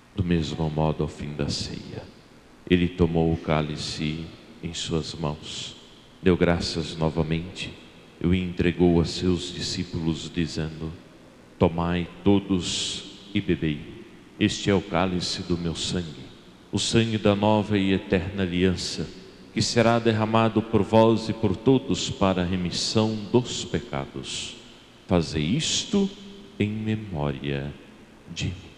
Do mesmo modo, ao fim da ceia, ele tomou o cálice em suas mãos, deu graças novamente e o entregou a seus discípulos, dizendo: tomai todos e bebei, este é o cálice do meu sangue, o sangue da nova e eterna aliança, que será derramado por vós e por todos para a remissão dos pecados. Fazei isto em memória de mim.